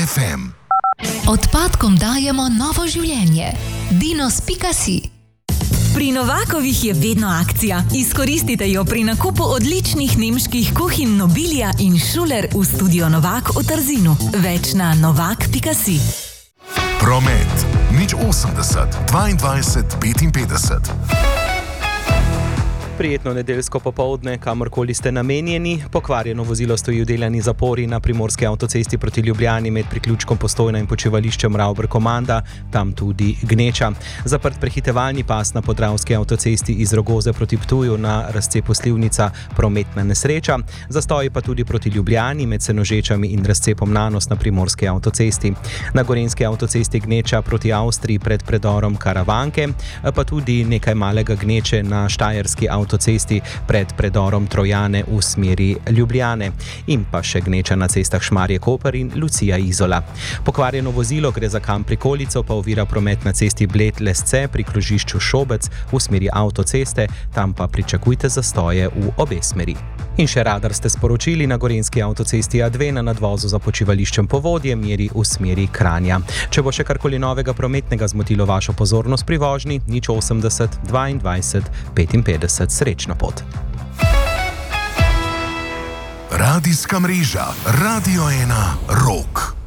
FM. Odpadkom dajemo novo življenje. Dinos.si. Pri Novakovih je vedno akcija. Izkoristite jo pri nakupu odličnih nemških kuhinj Nobilia in Schuler v studio Novak v Trzinu. Več na novak.si. Promet 080 22 55. Prijetno nedeljsko popoldne, kamorkoli ste namenjeni. Pokvarjeno vozilo stoji v delani zapori na primorski avtocesti proti Ljubljani med priključkom Postojna in počivališčem Ravber-Komanda, tam tudi gneča. Zaprt prehitevalni pas na podravski avtocesti iz Rogoze proti Ptuju na razcepu Slivnica, prometna nesreča. Zastoji pa tudi proti Ljubljani med Senožečami in razcepom Nanos na primorski avtocesti. Na gorenjski avtocesti gneča proti Avstriji pred predorom Karavanke, pa tudi nekaj malega gneče na štajerski avtocesti pred predorom Trojane v smeri Ljubljane in pa še gneča na cestah Šmarje-Koper in Lucija-Izola. Pokvarjeno vozilo, gre za kam prikolico, pa ovira promet na cesti Bled-Lesce pri krožišču Šobec v smeri avtoceste, tam pa pričakujte zastoje v obe smeri. In še radar ste sporočili na gorenjski avtocesti A2 na nadvozu za počivališčem Povodje meri v smeri Kranja. Če bo še karkoli novega prometnega zmotilo vašo pozornost pri vožnji, 080 22 55. Srečno pot. Radijska mreža Radio 1 Rock.